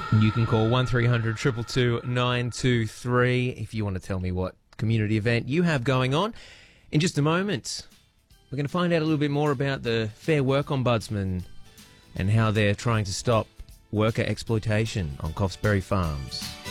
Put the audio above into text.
You can call 1300 222 923 if you want to tell me what community event you have going on. In just a moment, we're going to find out a little bit more about the Fair Work Ombudsman and how they're trying to stop worker exploitation on Coffs Berry Farms.